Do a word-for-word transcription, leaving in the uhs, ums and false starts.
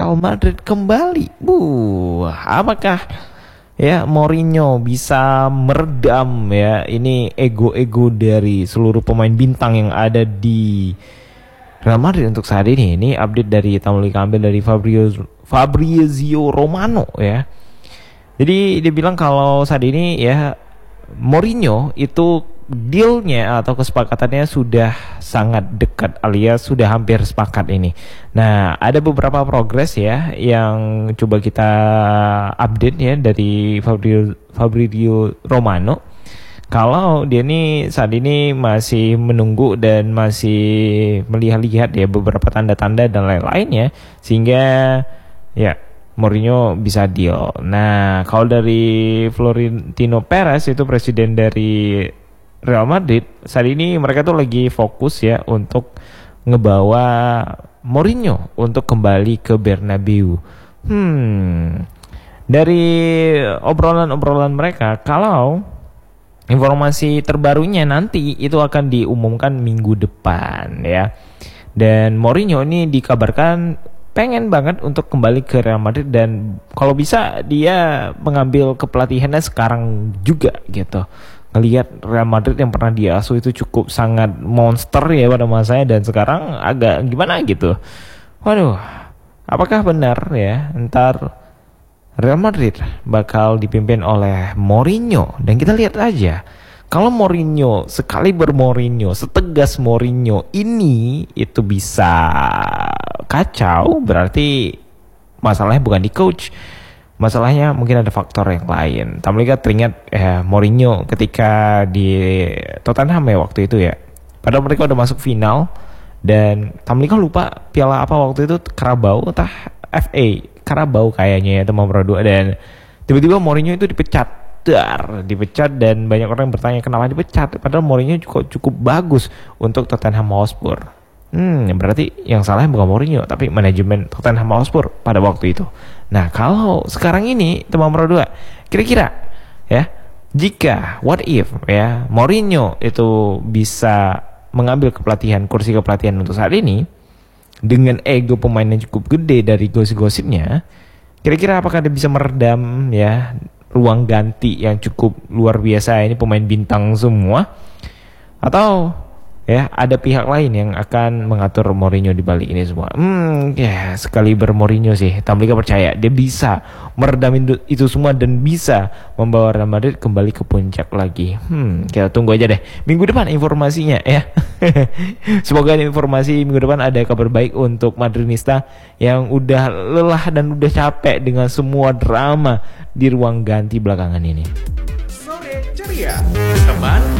Real Madrid kembali. Buh, apakah ya Mourinho bisa meredam ya ini ego-ego dari seluruh pemain bintang yang ada di Real Madrid untuk saat ini? Ini update dari Tamuli Kambil dari Fabrizio, Fabrizio Romano ya. Jadi dia bilang kalau saat ini ya Mourinho itu dealnya atau kesepakatannya sudah sangat dekat, alias sudah hampir sepakat ini. Nah, ada beberapa progres ya yang coba kita update ya dari Fabrizio, Fabrizio Romano. Kalau dia nih saat ini masih menunggu dan masih melihat-lihat ya beberapa tanda-tanda dan lain-lainnya sehingga ya Mourinho bisa deal. Nah, kalau dari Florentino Perez itu presiden dari Real Madrid, saat ini mereka tuh lagi fokus ya untuk ngebawa Mourinho untuk kembali ke Bernabeu. Hmm, dari obrolan-obrolan mereka, kalau informasi terbarunya nanti itu akan diumumkan minggu depan ya. Dan Mourinho ini dikabarkan pengen banget untuk kembali ke Real Madrid dan kalau bisa dia mengambil kepelatihannya sekarang juga gitu. Ngelihat Real Madrid yang pernah dia asuh itu cukup sangat monster ya pada masanya dan sekarang agak gimana gitu. Waduh, apakah benar ya ntar Real Madrid bakal dipimpin oleh Mourinho? Dan kita lihat aja, kalau Mourinho sekali berMourinho, setegas Mourinho ini itu bisa kacau, berarti masalahnya bukan di coach. Masalahnya mungkin ada faktor yang lain. Tamlika teringat ya, Mourinho ketika di Tottenham ya waktu itu ya. Padahal mereka udah masuk final dan Tamlika lupa piala apa waktu itu, Carabao entah F A Carabao kayaknya ya teman berdua, dan tiba-tiba Mourinho itu dipecat. Dar, dipecat dan banyak orang yang bertanya kenapa dipecat. Padahal Mourinho cukup cukup bagus untuk Tottenham Hotspur. Hmm, berarti yang salahnya bukan Mourinho tapi manajemen Tottenham Hotspur pada waktu itu. Nah, kalau sekarang ini teman berdua, kira-kira ya, jika what if ya Mourinho itu bisa mengambil kepelatihan kursi kepelatihan untuk saat ini dengan ego pemain yang cukup gede dari gosip-gosipnya, kira-kira apakah dia bisa meredam ya ruang ganti yang cukup luar biasa ini pemain bintang semua, atau ya ada pihak lain yang akan mengatur Mourinho di balik ini semua? Hmm, ya sekali berMourinho sih, Tamlika percaya dia bisa meredam itu semua dan bisa membawa Real Madrid kembali ke puncak lagi. Hmm, kita tunggu aja deh minggu depan informasinya ya. Semoga informasi minggu depan ada kabar baik untuk Madridista yang udah lelah dan udah capek dengan semua drama di ruang ganti belakangan ini. Sore ceria, teman.